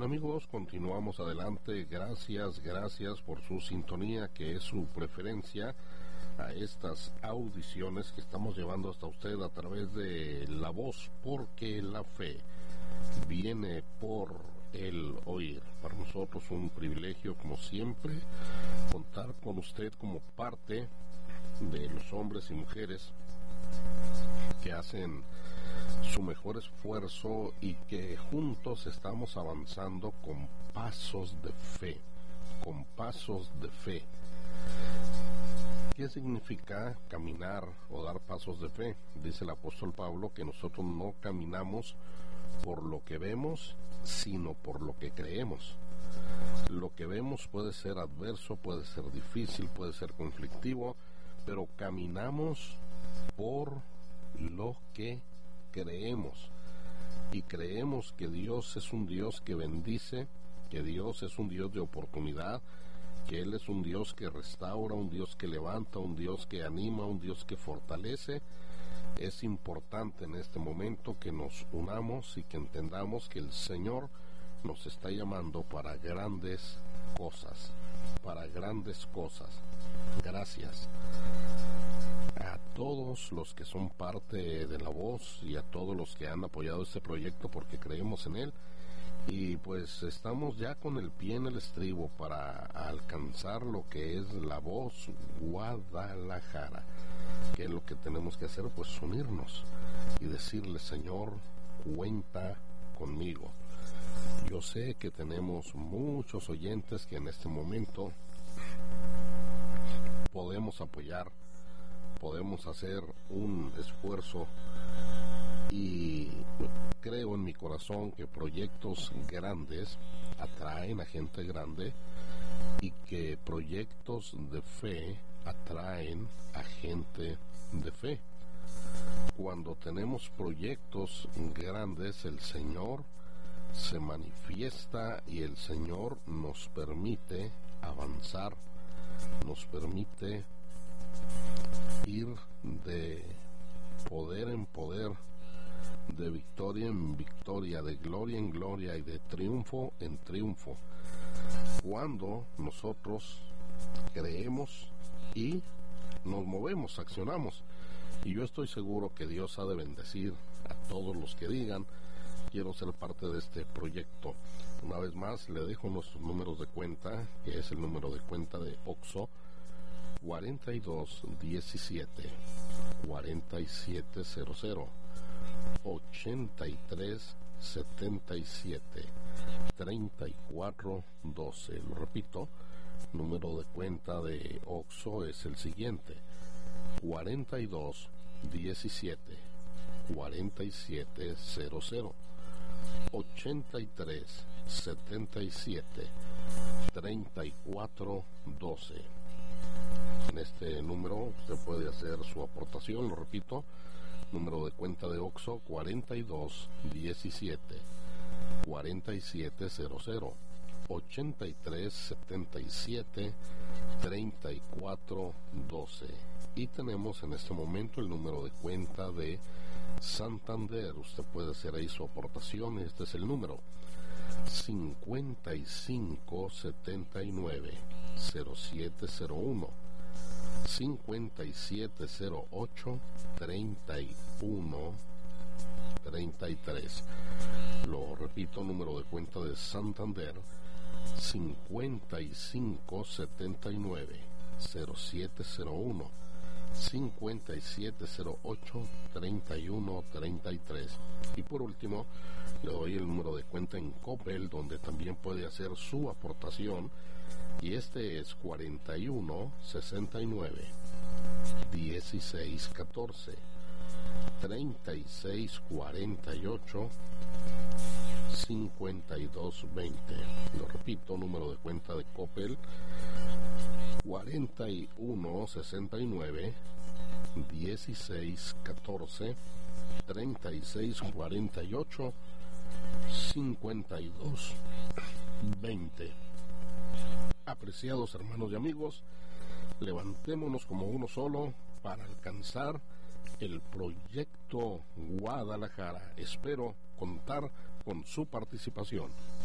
amigos, continuamos adelante. Gracias por su sintonía, que es su preferencia a estas audiciones que estamos llevando hasta usted a través de la voz, porque la fe viene por el oír. Para nosotros un privilegio, como siempre, contar con usted como parte de los hombres y mujeres que hacen su mejor esfuerzo y que juntos estamos avanzando con pasos de fe, ¿Qué significa caminar o dar pasos de fe? Dice el apóstol Pablo que nosotros no caminamos por lo que vemos, sino por lo que creemos. Lo que vemos puede ser adverso, puede ser difícil, puede ser conflictivo, pero caminamos por lo que creemos. Y creemos que Dios es un Dios que bendice, que Dios es un Dios de oportunidad, que Él es un Dios que restaura, un Dios que levanta, un Dios que anima, un Dios que fortalece. Es importante en este momento que nos unamos y que entendamos que el Señor nos está llamando para grandes cosas, Gracias a todos los que son parte de la voz y a todos los que han apoyado este proyecto porque creemos en él. Y pues estamos ya con el pie en el estribo para alcanzar lo que es la voz Guadalajara. ¿Qué es lo que tenemos que hacer? Pues unirnos y decirle: Señor, cuenta conmigo. Yo sé que tenemos muchos oyentes que en este momento podemos apoyar, podemos hacer un esfuerzo, y creo en mi corazón que proyectos grandes atraen a gente grande y que proyectos de fe atraen a gente de fe. Cuando tenemos proyectos grandes, el Señor se manifiesta y el Señor nos permite avanzar, nos permite ir de poder en poder, de victoria en victoria, de gloria en gloria y de triunfo en triunfo, cuando nosotros creemos y nos movemos, accionamos. Y yo estoy seguro que Dios ha de bendecir a todos los que digan: quiero ser parte de este proyecto. Una vez más le dejo nuestros números de cuenta, que es el número de cuenta de OXXO 4217 4700 8377 3412. Lo repito, número de cuenta de OXXO es el siguiente: 4217 4700 8377 3412. En este número usted puede hacer su aportación, lo repito, número de cuenta de OXXO 4217 4700 8377 3412. Y tenemos en este momento el número de cuenta de Santander. Usted puede hacer ahí su aportación. Este es el número 5579 0701 5708 3133. Lo repito, número de cuenta de Santander 5579 0701 5708 3133. Y por último, le doy el número de cuenta en Coppel, donde también puede hacer su aportación, y este es 41 69 16 14 36 48 52 20. Lo repito, número de cuenta de Coppel 41 69 16 14 36 48 52 20. Apreciados hermanos y amigos, levantémonos como uno solo para alcanzar el proyecto Guadalajara. Espero contar con su participación.